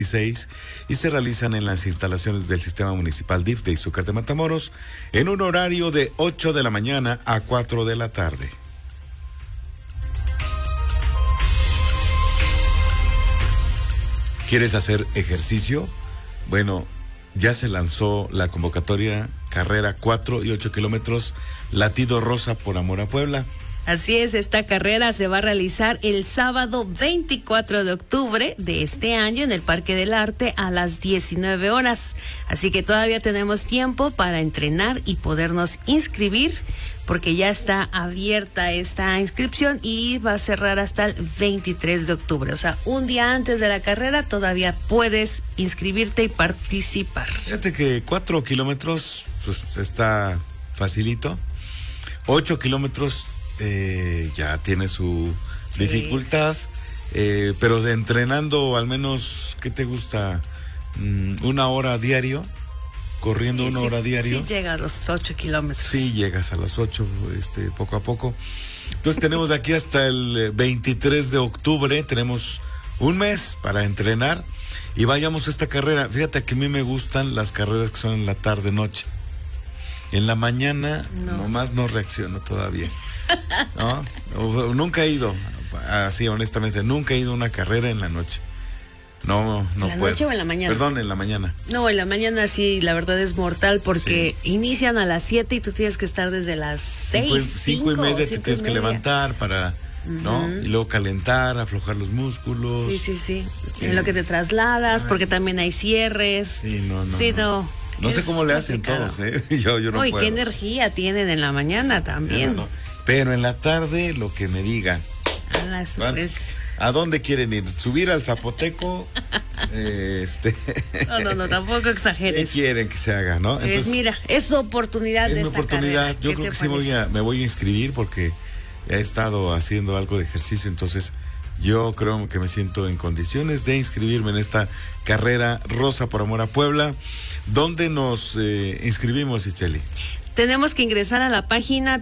y se realizan en las instalaciones del Sistema Municipal DIF de Izúcar de Matamoros en un horario de 8 de la mañana a 4 de la tarde. ¿Quieres hacer ejercicio? Bueno, ya se lanzó la convocatoria Carrera 4 y 8 kilómetros Latido Rosa por Amor a Puebla. Así es, esta carrera se va a realizar el sábado 24 de octubre de este año en el Parque del Arte a las 19 horas. Así que todavía tenemos tiempo para entrenar y podernos inscribir, porque ya está abierta esta inscripción y va a cerrar hasta el 23 de octubre. O sea, un día antes de la carrera todavía puedes inscribirte y participar. Fíjate que 4 kilómetros pues está facilito. 8 kilómetros ya tiene su dificultad, pero entrenando al menos, ¿qué te gusta? 1 hora diario, corriendo 1 hora diario. Sí llega a los 8 kilómetros. Sí, llegas a las 8, poco a poco. Entonces tenemos de aquí hasta el 23 de octubre, tenemos un mes para entrenar y vayamos a esta carrera. Fíjate que a mí me gustan las carreras que son en la tarde-noche. En la mañana nomás no reacciono todavía. ¿No? Nunca he ido, así honestamente, nunca he ido a una carrera en la noche. No ¿En la puedo. noche o en la mañana? Perdón, en la mañana. No, en la mañana sí, la verdad es mortal porque inician a las 7 y tú tienes que estar desde las 6. 5 y media te tienes que levantar para, ¿no? Y luego calentar, aflojar los músculos. Sí. En lo que te trasladas, porque también hay cierres. No sé cómo le hacen todos, yo no puedo. Y qué energía tienen en la mañana también. Pero en la tarde, lo que me digan. ¿A dónde quieren ir? ¿Subir al Zapoteco? No, tampoco exageres. ¿Qué quieren que se haga, no? Entonces, mira, es su oportunidad de esta carrera. Yo creo que sí me voy a inscribir porque he estado haciendo algo de ejercicio, entonces yo creo que me siento en condiciones de inscribirme en esta carrera Rosa por Amor a Puebla. ¿Dónde nos inscribimos, Itzel? Tenemos que ingresar a la página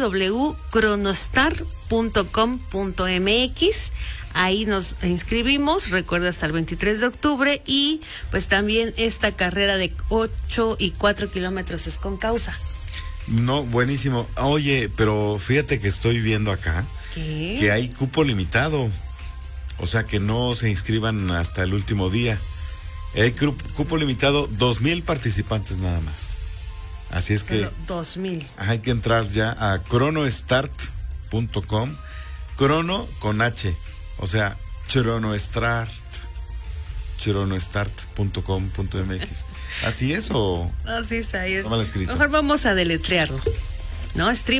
www.cronostar.com.mx. Ahí nos inscribimos, recuerda, hasta el 23 de octubre. Y pues también esta carrera de 8 y 4 kilómetros es con causa. No, buenísimo. Oye, pero fíjate que estoy viendo acá que hay cupo limitado. O sea, que no se inscriban hasta el último día. Hay cupo limitado, 2,000 participantes nada más. Así es que 2,000. Hay que entrar ya a cronostart.com. Crono con H, o sea, cronostart.com.mx. ¿Así es o? Así está. Está mal escrito. Mejor vamos a deletrearlo. ¿No? Es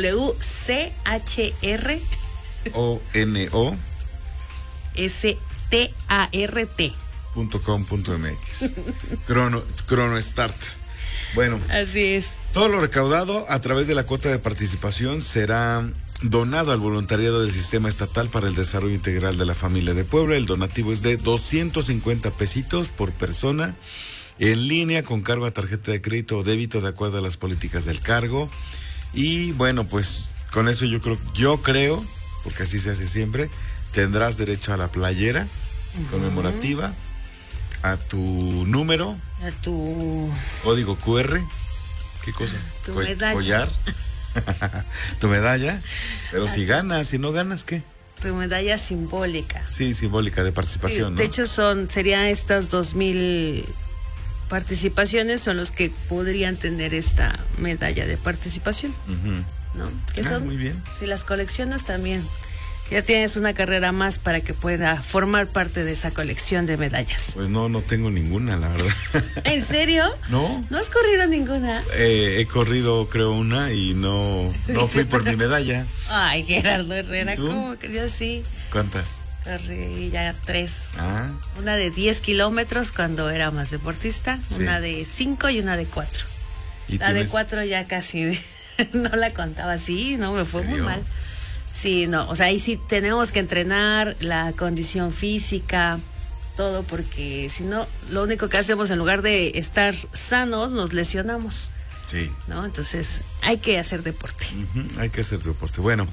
www.chrostart.com.mx. Cronostart. Bueno, así es. Todo lo recaudado a través de la cuota de participación será donado al voluntariado del Sistema Estatal para el Desarrollo Integral de la Familia de Puebla. El donativo es de 250 pesitos por persona, en línea, con cargo a tarjeta de crédito o débito de acuerdo a las políticas del cargo. Y bueno, pues con eso yo creo, porque así se hace siempre, tendrás derecho a la playera conmemorativa, a tu número, a tu código QR, ¿qué cosa? Tu medalla. Collar, tu medalla, pero si ganas, si no ganas, ¿qué? Tu medalla simbólica. Sí, simbólica de participación, ¿no? De hecho serían estas 2,000 participaciones son los que podrían tener esta medalla de participación, ¿no? Que son, muy bien. Si las coleccionas también, ya tienes una carrera más para que pueda formar parte de esa colección de medallas. Pues no tengo ninguna, la verdad. ¿En serio? No. ¿No has corrido ninguna? He corrido, creo, una y no fui por mi medalla. Ay, Gerardo Herrera, ¿Y tú? ¿cómo que yo sí? ¿Cuántas? Corrí ya 3. Ah. Una de 10 kilómetros cuando era más deportista, una de 5 y una de 4. La de 4 ya casi no la contaba así, no, me fue muy mal. Sí, no, o sea, ahí sí tenemos que entrenar la condición física, todo, porque si no, lo único que hacemos en lugar de estar sanos, nos lesionamos. Sí. ¿No? Entonces, hay que hacer deporte. Hay que hacer deporte. Bueno,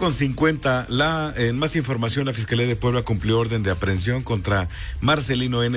7:50. En más información, la Fiscalía de Puebla cumplió orden de aprehensión contra Marcelino N.